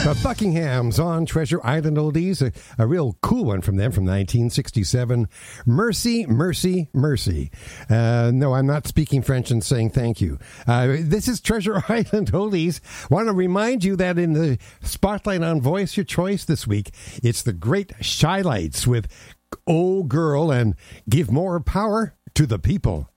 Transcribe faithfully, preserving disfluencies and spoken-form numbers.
The Buckinghams on Treasure Island Oldies, a, a real cool one from them from nineteen sixty-seven. Mercy, Mercy, Mercy. Uh, no, I'm not speaking French and saying thank you. Uh, this is Treasure Island Oldies. Want to remind you that in the spotlight on Voice Your Choice this week, it's the great Shy Lights with Oh Girl and Give More Power to the People.